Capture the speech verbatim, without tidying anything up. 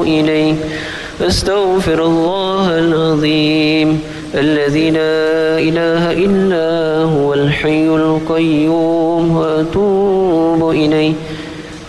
إليه أستغفر الله العظيم الذي لا إله إلا هو الحي القيوم وأتوب إليه